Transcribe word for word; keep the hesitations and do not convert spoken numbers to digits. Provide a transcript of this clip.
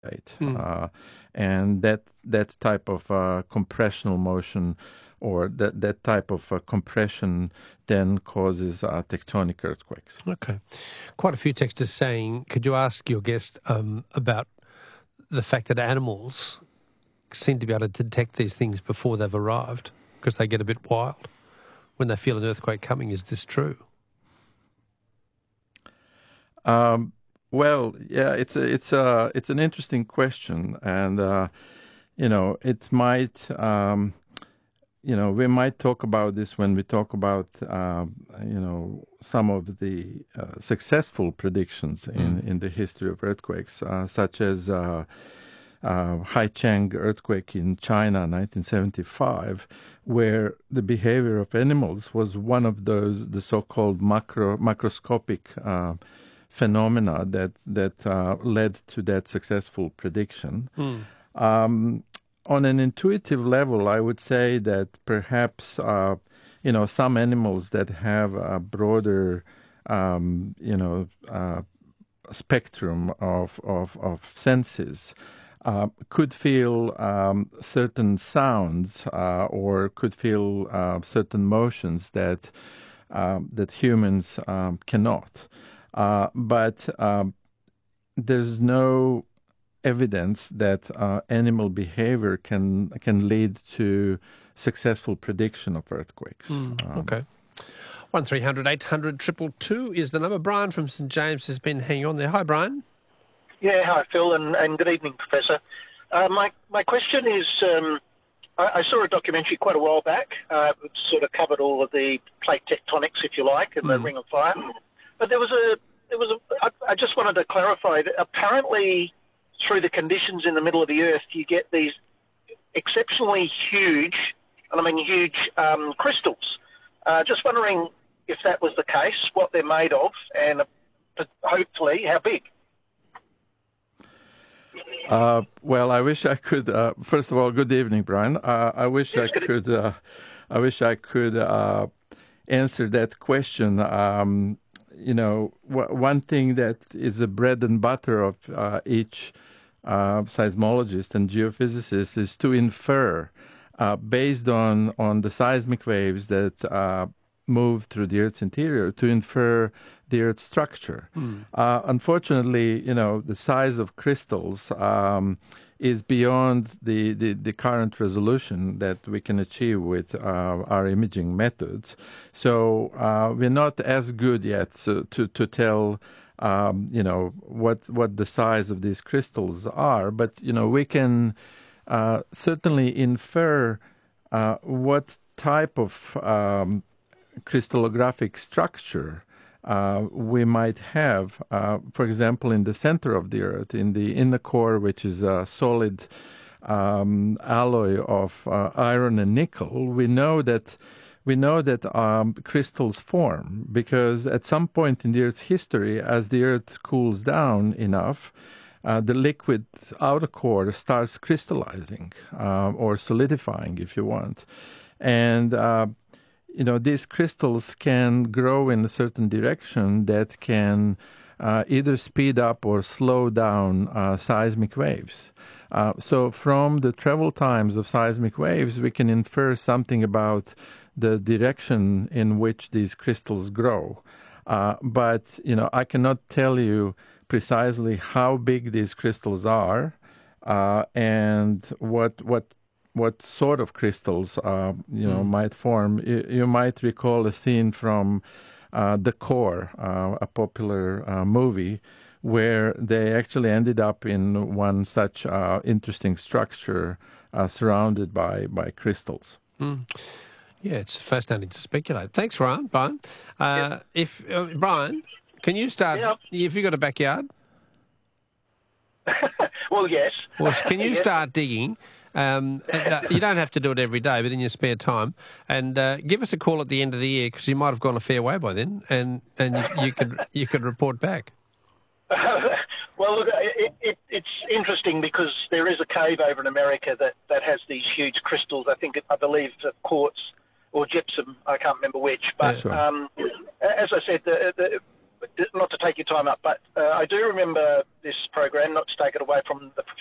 Mm. Uh, and that that type of uh, compressional motion or that, that type of uh, compression then causes uh, tectonic earthquakes. Okay. Quite a few texters saying, could you ask your guest um, about the fact that animals seem to be able to detect these things before they've arrived because they get a bit wild when they feel an earthquake coming. Is this true? Um, well, yeah, it's a, it's a, it's an interesting question, and uh, you know, it might, um, you know, we might talk about this when we talk about, uh, you know, some of the uh, successful predictions in, mm. in the history of earthquakes, uh, such as uh, uh, Haicheng earthquake in China, nineteen seventy-five, where the behavior of animals was one of those, the so-called macro macroscopic uh, phenomena that that uh, led to that successful prediction. Mm. Um, on an intuitive level, I would say that perhaps uh, you know some animals that have a broader um, you know uh, spectrum of of, of senses uh, could feel um, certain sounds uh, or could feel uh, certain motions that um, that humans um, cannot. Uh, but um, there's no evidence that uh, animal behavior can can lead to successful prediction of earthquakes. Mm, um, okay. one three hundred eight hundred two two two is the number. Brian from St James has been hanging on there. Hi, Brian. Yeah, hi, Phil, and, and good evening, Professor. Uh, my, my question is, um, I, I saw a documentary quite a while back. Uh, it sort of covered all of the plate tectonics, if you like, and mm. the Ring of Fire. But there was a, there was a, I, I just wanted to clarify that apparently through the conditions in the middle of the Earth, you get these exceptionally huge, and I mean huge, um, crystals. Uh, just wondering if that was the case, what they're made of, and uh, hopefully how big. Uh, well, I wish I could. Uh, first of all, good evening, Brian. Uh, I wish yes, I could. Uh, I wish I could uh, answer that question. Um, you know, w- one thing that is the bread and butter of uh, each uh, seismologist and geophysicist is to infer, uh, based on on the seismic waves that uh, move through the Earth's interior, to infer the Earth's structure. Mm. Uh, unfortunately, you know, the size of crystals um, is beyond the, the, the current resolution that we can achieve with uh, our imaging methods. So uh, we're not as good yet to, to, to tell, um, you know, what what the size of these crystals are. But, you know, we can uh, certainly infer uh, what type of um, crystallographic structure uh, we might have. Uh, for example, in the center of the Earth, in the inner core, which is a solid um, alloy of uh, iron and nickel, we know that we know that um, crystals form because at some point in the Earth's history, as the Earth cools down enough, uh, the liquid outer core starts crystallizing uh, or solidifying, if you want, and uh, you know, these crystals can grow in a certain direction that can uh, either speed up or slow down uh, seismic waves. Uh, so from the travel times of seismic waves, we can infer something about the direction in which these crystals grow. Uh, but, you know, I cannot tell you precisely how big these crystals are uh, and what what what sort of crystals, uh, you know, mm. might form. You, you might recall a scene from uh, The Core, uh, a popular uh, movie, where they actually ended up in one such uh, interesting structure uh, surrounded by, by crystals. Mm. Yeah, it's fascinating to speculate. Thanks, Brian. Brian, uh, yeah. if uh, Brian, can you start? Yeah. If you got a backyard? Well, yes. Well, can you yes. start digging? Um, and, uh, you don't have to do it every day, but in your spare time. And uh, give us a call at the end of the year because you might have gone a fair way by then, and, and you, you could you could report back. Well, look, it, it, it's interesting because there is a cave over in America that, that has these huge crystals. I think, I believe, quartz or gypsum. I can't remember which. But yeah, sure. um, as I said, the, the not to take your time up, but uh, I do remember this program, not to take it away from the